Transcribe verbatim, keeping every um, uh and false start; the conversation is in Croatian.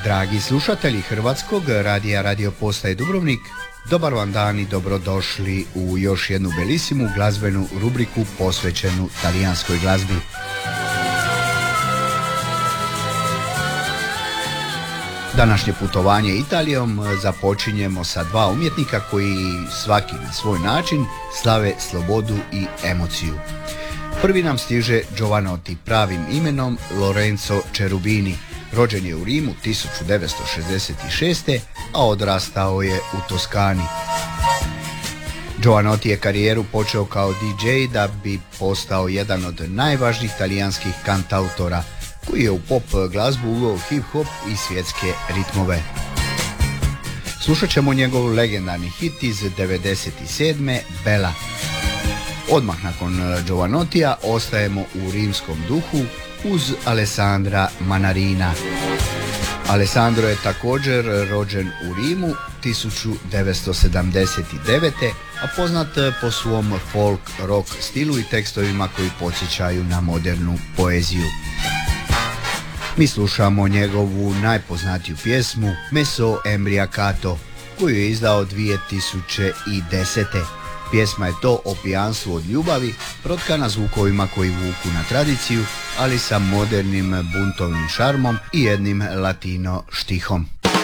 Dragi slušatelji Hrvatskog radija Radio Postaje Dubrovnik, dobar vam dan i dobrodošli u još jednu belisimu glazbenu rubriku posvećenu talijanskoj glazbi. Današnje putovanje Italijom započinjemo sa dva umjetnika koji svaki na svoj način slave slobodu i emociju. Prvi nam stiže Jovanotti, pravim imenom Lorenzo Cherubini. Rođen je u Rimu tisuću devetsto šezdeset šeste. a odrastao je u Toskani. Jovanotti je karijeru počeo kao di džej da bi postao jedan od najvažnijih talijanskih kantautora, koji je u pop glazbu uveo hip-hop i svjetske ritmove. Slušat ćemo njegov legendarni hit iz devedeset sedme. Bella. Odmah nakon Jovanottija ostajemo u rimskom duhu uz Alessandra Manarina. Alessandro je također rođen u Rimu tisuću devetsto sedamdeset devete. a poznat po svom folk rock stilu i tekstovima koji podsjećaju na modernu poeziju. Mi slušamo njegovu najpoznatiju pjesmu Messo Embriacato, koju je izdao dvije tisuće desete. Pjesma je to o pijanstvu od ljubavi, protkana zvukovima koji vuku na tradiciju, ali sa modernim buntovnim šarmom i jednim latino štihom.